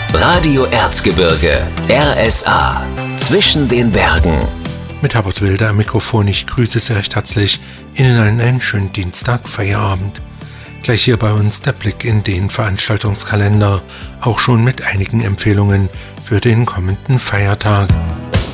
Radio Erzgebirge, RSA, zwischen den Bergen. Mit Herbert Wilder am Mikrofon, ich grüße Sie recht herzlich. Ihnen allen einen schönen Dienstag, Feierabend. Gleich hier bei uns der Blick in den Veranstaltungskalender, auch schon mit einigen Empfehlungen für den kommenden Feiertag.